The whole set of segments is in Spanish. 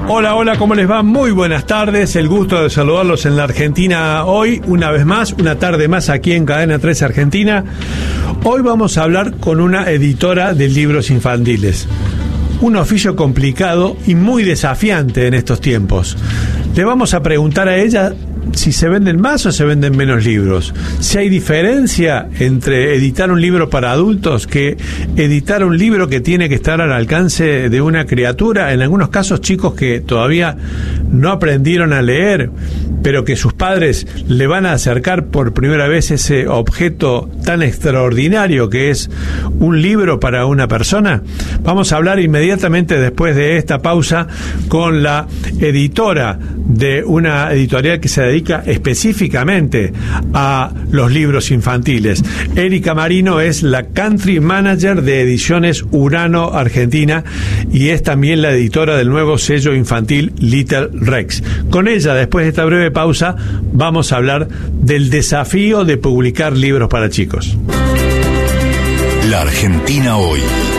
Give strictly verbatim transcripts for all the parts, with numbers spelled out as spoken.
Hola, hola, ¿cómo les va? Muy buenas tardes, el gusto de saludarlos en la Argentina hoy, una vez más, una tarde más aquí en Cadena tres Argentina. Hoy vamos a hablar con una editora de libros infantiles, un oficio complicado y muy desafiante en estos tiempos. Le vamos a preguntar a ella si se venden más o se venden menos libros, si hay diferencia entre editar un libro para adultos que editar un libro que tiene que estar al alcance de una criatura, en algunos casos chicos que todavía no aprendieron a leer, pero que sus padres le van a acercar por primera vez ese objeto tan extraordinario que es un libro para una persona. Vamos a hablar inmediatamente después de esta pausa con la editora de una editorial que se dedica específicamente a los libros infantiles. Erika Marino es la Country Manager de Ediciones Urano Argentina y es también la editora del nuevo sello infantil Little Rex. Con ella, después de esta breve pausa, vamos a hablar del desafío de publicar libros para chicos. La Argentina hoy.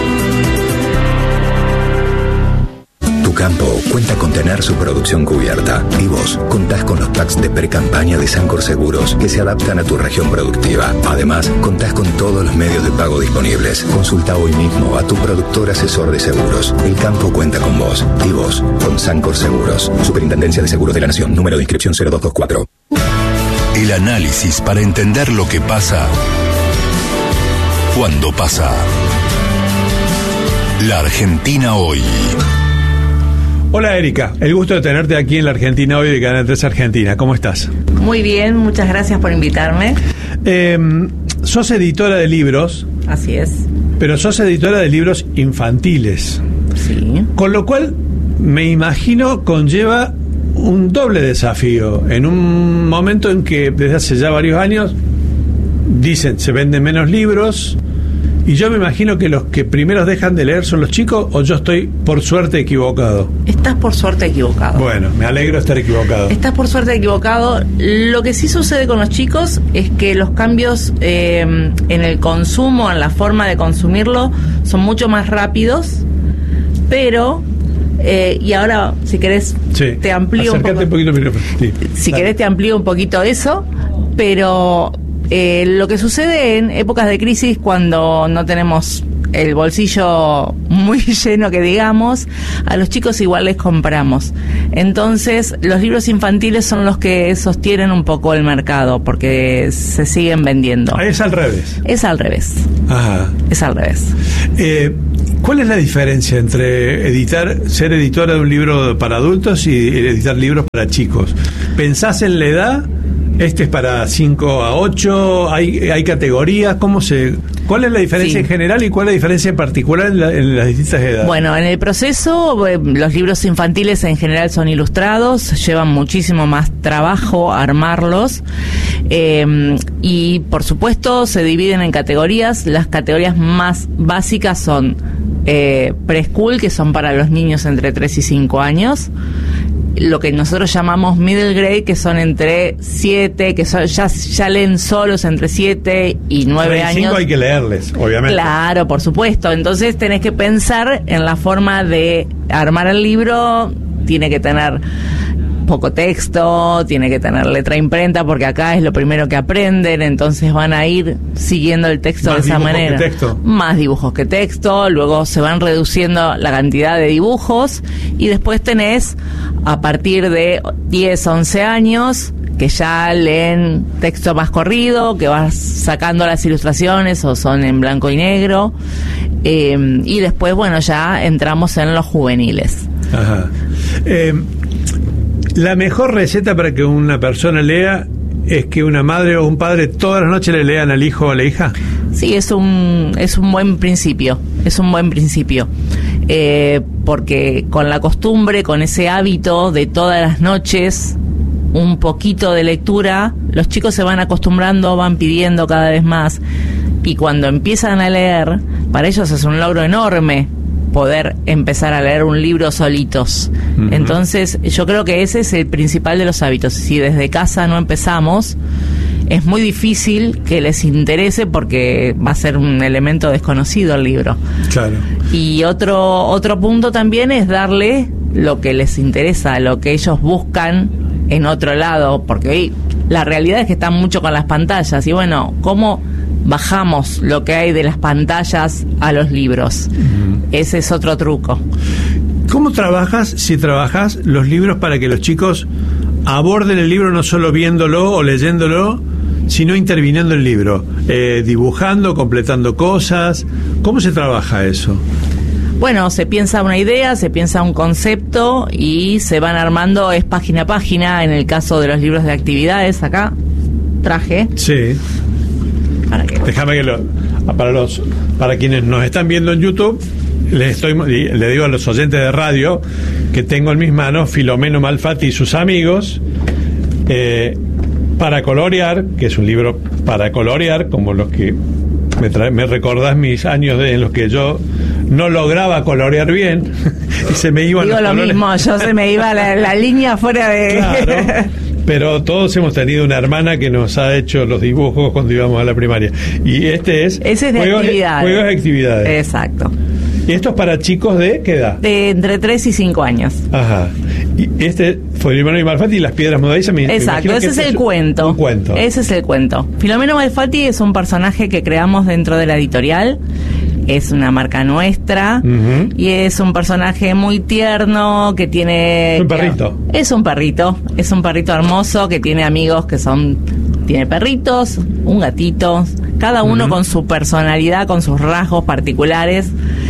Tu campo cuenta con tener su producción cubierta y vos contás con los packs de pre-campaña de Sancor Seguros que se adaptan a tu región productiva. Además, contás con todos los medios de pago disponibles. Consulta hoy mismo a tu productor asesor de seguros. El campo cuenta con vos y vos con Sancor Seguros. Superintendencia de Seguros de la Nación. Número de inscripción cero dos dos cuatro. El análisis para entender lo que pasa cuando pasa. La Argentina hoy. Hola Erika, el gusto de tenerte aquí en la Argentina hoy de Cadena tres Argentina. ¿Cómo estás? Muy bien, muchas gracias por invitarme. Eh, sos editora de libros. Así es. Pero sos editora de libros infantiles. Sí. Con lo cual, me imagino, conlleva un doble desafío. En un momento en que desde hace ya varios años dicen se venden menos libros. Y yo me imagino que los que primeros dejan de leer son los chicos, o yo estoy por suerte equivocado. Estás por suerte equivocado. Bueno, me alegro de estar equivocado. Estás por suerte equivocado. Lo que sí sucede con los chicos es que los cambios eh, en el consumo, en la forma de consumirlo, son mucho más rápidos, pero... Eh, y ahora, si querés, sí, te amplío un poco. un poquito el micrófono. Sí, si dale. querés, te amplío un poquito eso, pero... Eh, lo que sucede en épocas de crisis, cuando no tenemos el bolsillo muy lleno, que digamos, a los chicos igual les compramos. Entonces, los libros infantiles son los que sostienen un poco el mercado, porque se siguen vendiendo. Es al revés. Es al revés. Ajá. Es al revés. Eh, ¿Cuál es la diferencia entre editar, ser editora de un libro para adultos y editar libros para chicos? ¿Pensás en la edad? ¿Este es para cinco a ocho? ¿Hay, hay categorías? ¿Cómo se, ¿Cuál es la diferencia Sí. en general y cuál es la diferencia en particular en, la, en las distintas edades? Bueno, en el proceso, eh, los libros infantiles en general son ilustrados, llevan muchísimo más trabajo armarlos, eh, y por supuesto se dividen en categorías. Las categorías más básicas son eh, preschool, que son para los niños entre tres y cinco años, lo que nosotros llamamos middle grade, que son entre siete, que son, ya, ya leen solos entre siete y nueve años. Hay que leerles, obviamente. Claro, por supuesto. Entonces tenés que pensar en la forma de armar el libro. Tiene que tener poco texto, tiene que tener letra imprenta, porque acá es lo primero que aprenden, entonces van a ir siguiendo el texto Más de esa dibujos manera. que texto. Más dibujos que texto, luego se van reduciendo la cantidad de dibujos y después tenés a partir de diez, once años que ya leen texto más corrido, que vas sacando las ilustraciones o son en blanco y negro, eh, y después, bueno, ya entramos en los juveniles. Ajá. Eh, la mejor receta para que una persona lea es que una madre o un padre todas las noches le lean al hijo o a la hija. Sí, es un es un buen principio, es un buen principio, eh, porque con la costumbre, con ese hábito de todas las noches un poquito de lectura, los chicos se van acostumbrando, van pidiendo cada vez más, y cuando empiezan a leer, para ellos es un logro enorme poder empezar a leer un libro solitos. Uh-huh. Entonces, yo creo que ese es el principal de los hábitos. Si desde casa no empezamos, es muy difícil que les interese, porque va a ser un elemento desconocido el libro. Claro. Y otro otro punto también es darle lo que les interesa, lo que ellos buscan en otro lado, porque hoy la realidad es que están mucho con las pantallas, y bueno, ¿cómo bajamos lo que hay de las pantallas a los libros? Uh-huh. Ese es otro truco. ¿Cómo trabajas, si trabajas los libros para que los chicos aborden el libro no solo viéndolo o leyéndolo, sino interviniendo en el libro, eh, dibujando, completando cosas? ¿Cómo se trabaja eso? Bueno, se piensa una idea, se piensa un concepto y se van armando, es página a página. En el caso de los libros de actividades, acá traje. Sí. ¿Para qué? Déjame que lo, para los, para quienes nos están viendo en YouTube, les estoy, le digo a los oyentes de radio que tengo en mis manos Filomeno Malfatti y sus amigos, eh, para colorear, que es un libro para colorear, como los que me, trae, me recordás mis años de, en los que yo no lograba colorear bien y se me iban Digo los lo colores. mismo, yo se me iba la, la línea fuera de... Claro, pero todos hemos tenido una hermana que nos ha hecho los dibujos cuando íbamos a la primaria. Y este es... Ese es de juegos, actividades. Juegos de actividades. Exacto. ¿Y esto es para chicos de qué edad? De entre tres y cinco años. Ajá. Y este fue Filomeno Malfatti y las piedras movedizas. Exacto, ese es el cuento. Un cuento. Ese es el cuento. Filomeno Malfatti es un personaje que creamos dentro de la editorial. Es una marca nuestra, uh-huh. y es un personaje muy tierno que tiene... Un perrito. Que, es un perrito, es un perrito hermoso que tiene amigos que son... Tiene perritos, un gatito, cada uno uh-huh. con su personalidad, con sus rasgos particulares.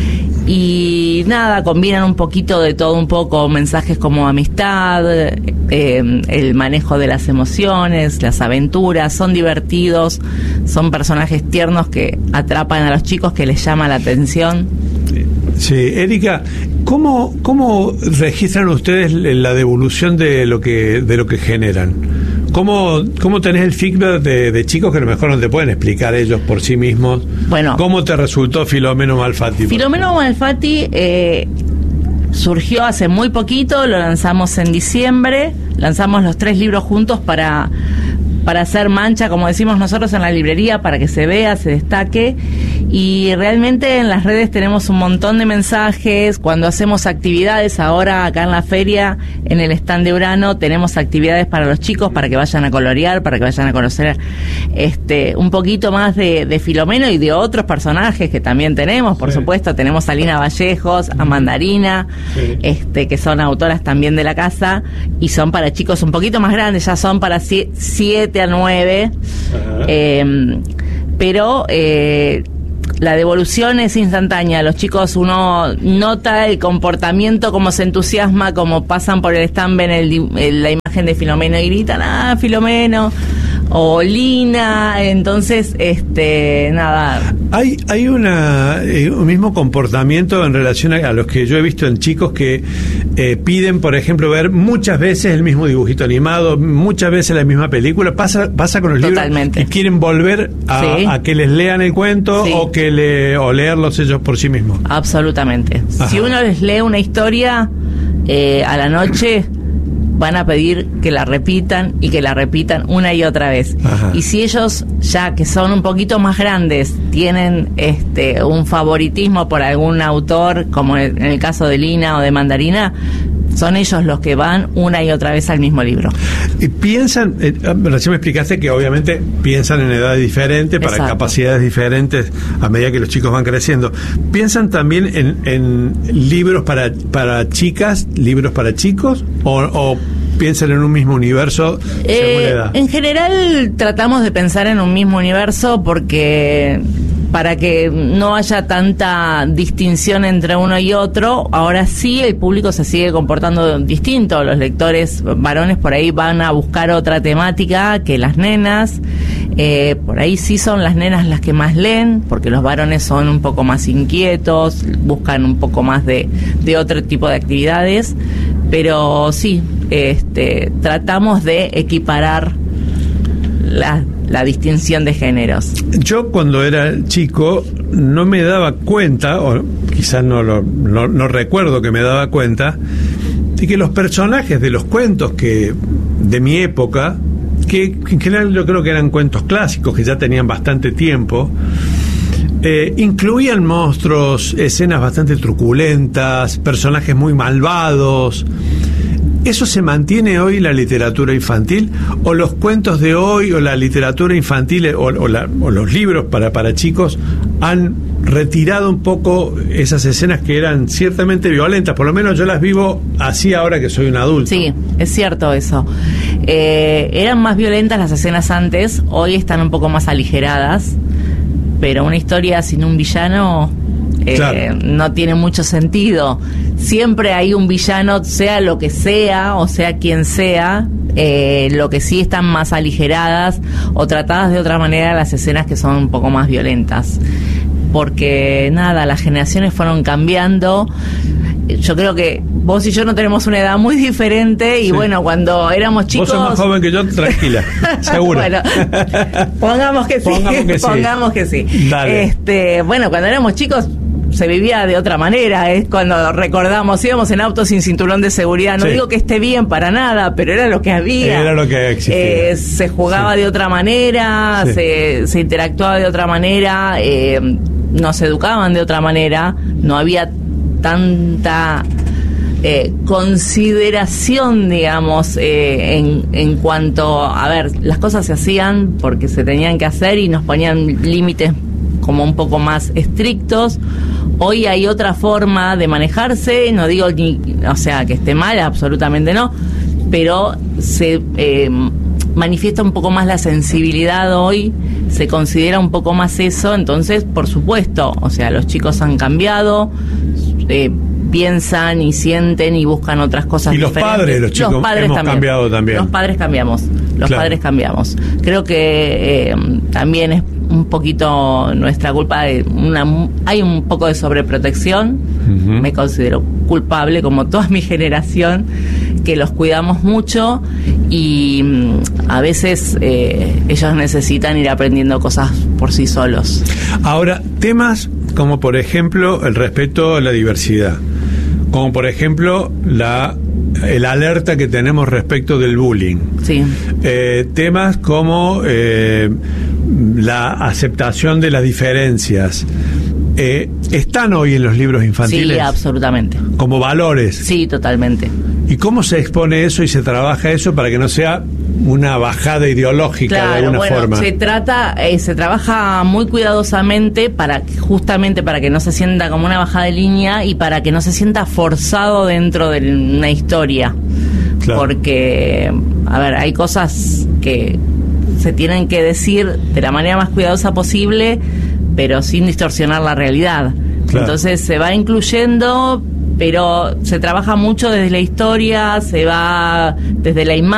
Y nada, combinan un poquito de todo un poco, mensajes como amistad, eh, el manejo de las emociones, las aventuras, son divertidos, son personajes tiernos que atrapan a los chicos, que les llama la atención. Sí, Erika, ¿cómo, cómo registran ustedes la devolución de lo que, de lo que generan? ¿Cómo, ¿Cómo tenés el feedback de, de chicos que a lo mejor no te pueden explicar ellos por sí mismos? Bueno, ¿cómo te resultó Filomeno Malfatti? Filomeno Malfatti eh, surgió hace muy poquito, lo lanzamos en diciembre, lanzamos los tres libros juntos para, para hacer mancha, como decimos nosotros en la librería, para que se vea, se destaque. Y realmente en las redes tenemos un montón de mensajes. Cuando hacemos actividades, ahora acá en la feria, en el stand de Urano, tenemos actividades para los chicos, para que vayan a colorear, para que vayan a conocer este un poquito más de, de Filomeno y de otros personajes que también tenemos, por sí. supuesto. Tenemos a Lina Vallejos, a Mandarina, sí. este que son autoras también de la casa, y son para chicos un poquito más grandes, ya son para siete a nueve. Eh, pero... Eh, la devolución es instantánea. Los chicos, uno nota el comportamiento, cómo se entusiasma, cómo pasan por el stand, ven el, el, la imagen de Filomeno y gritan, ah, Filomeno, o Lina. Entonces, este, nada. Hay hay una eh, un mismo comportamiento en relación a, a los que yo he visto en chicos que eh, piden, por ejemplo, ver muchas veces el mismo dibujito animado, muchas veces la misma película. Pasa pasa con los Totalmente. libros y quieren volver a, sí. a que les lean el cuento, sí. o que le o leerlos ellos por sí mismos. Absolutamente. Ajá. Si uno les lee una historia eh, a la noche, van a pedir que la repitan y que la repitan una y otra vez. Ajá. Y si ellos, ya que son un poquito más grandes, tienen este un favoritismo por algún autor, como en el caso de Lina o de Mandarina, son ellos los que van una y otra vez al mismo libro. Y piensan, eh, recién me explicaste que obviamente piensan en edades diferentes, para Exacto. capacidades diferentes a medida que los chicos van creciendo. ¿Piensan también en, en libros para, para chicas, libros para chicos, o, o piensan en un mismo universo según eh, la edad? En general tratamos de pensar en un mismo universo porque... para que no haya tanta distinción entre uno y otro. Ahora sí, el público se sigue comportando distinto. Los lectores varones por ahí van a buscar otra temática que las nenas. Eh, por ahí sí son las nenas las que más leen, porque los varones son un poco más inquietos, buscan un poco más de, de otro tipo de actividades. Pero sí, este, tratamos de equiparar la, la distinción de géneros. Yo cuando era chico no me daba cuenta, o quizás no, lo, no, no recuerdo que me daba cuenta, de que los personajes de los cuentos que de mi época, que en general yo creo que eran cuentos clásicos, que ya tenían bastante tiempo, eh, incluían monstruos, escenas bastante truculentas, personajes muy malvados. ¿Eso se mantiene hoy en la literatura infantil? ¿O los cuentos de hoy, o la literatura infantil, o, o, la, o los libros para, para chicos han retirado un poco esas escenas que eran ciertamente violentas? Por lo menos yo las vivo así ahora que soy un adulto. Sí, es cierto eso. Eh, eran más violentas las escenas antes, hoy están un poco más aligeradas, pero una historia sin un villano... Eh, claro. No tiene mucho sentido. Siempre hay un villano, sea lo que sea, o sea quien sea. Eh, lo que sí están más aligeradas o tratadas de otra manera las escenas que son un poco más violentas. Porque nada, las generaciones fueron cambiando. Yo creo que vos y yo no tenemos una edad muy diferente y sí. Bueno, cuando éramos chicos... Vos sos más joven que yo, tranquila, seguro. Bueno, pongamos que sí, pongamos que sí. Pongamos que sí. Dale. Este, bueno, cuando éramos chicos se vivía de otra manera, es cuando recordamos, íbamos en auto sin cinturón de seguridad, no sí. digo que esté bien para nada, pero era lo que había. Era lo que existía. Eh, se jugaba sí. de otra manera, sí. se, se interactuaba de otra manera, eh, nos educaban de otra manera, no había tanta eh, consideración, digamos, eh, en, en cuanto, a ver, las cosas se hacían porque se tenían que hacer y nos ponían límites como un poco más estrictos. Hoy hay otra forma de manejarse, no digo ni, o sea, que esté mal, absolutamente no, pero se eh, manifiesta un poco más la sensibilidad hoy, se considera un poco más eso, entonces, por supuesto, o sea, los chicos han cambiado, eh, piensan y sienten y buscan otras cosas y diferentes. Y los padres, los chicos, los padres hemos también. cambiado también. Los padres cambiamos, los claro. padres cambiamos. Creo que eh, también es un poquito nuestra culpa, de una, hay un poco de sobreprotección, uh-huh. me considero culpable, como toda mi generación, que los cuidamos mucho y a veces eh, ellos necesitan ir aprendiendo cosas por sí solos. Ahora, temas como por ejemplo el respeto a la diversidad, como por ejemplo la el alerta que tenemos respecto del bullying. Sí. Eh, temas como eh, la aceptación de las diferencias. Eh, ¿Están hoy en los libros infantiles? Sí, absolutamente. ¿Como valores? Sí, totalmente. ¿Y cómo se expone eso y se trabaja eso para que no sea una bajada ideológica, claro, de alguna bueno, forma? Se trata, eh, se trabaja muy cuidadosamente para justamente para que no se sienta como una bajada de línea y para que no se sienta forzado dentro de una historia. Claro. Porque, a ver, hay cosas que se tienen que decir de la manera más cuidadosa posible, pero sin distorsionar la realidad. Claro. Entonces se va incluyendo, pero se trabaja mucho desde la historia, se va desde la imagen.